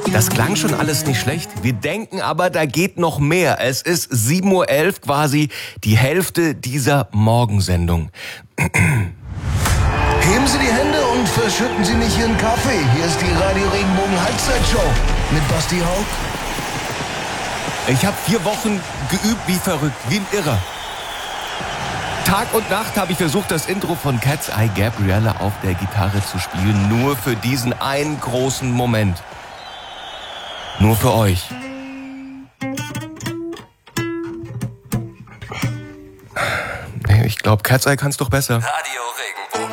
Das klang schon alles nicht schlecht. Wir denken aber, da geht noch mehr. Es ist 7:11 Uhr, quasi die Hälfte dieser Morgensendung. Heben Sie die Hände und verschütten Sie nicht Ihren Kaffee. Hier ist die Radio Regenbogen Halbzeitshow mit Basti Hauck. Ich habe 4 Wochen geübt wie verrückt, wie ein Irrer. Tag und Nacht habe ich versucht, das Intro von Cat's Eye Gabriella auf der Gitarre zu spielen. Nur für diesen einen großen Moment. Nur für euch. Ich glaube, Cat's Eye kann's doch besser. Radio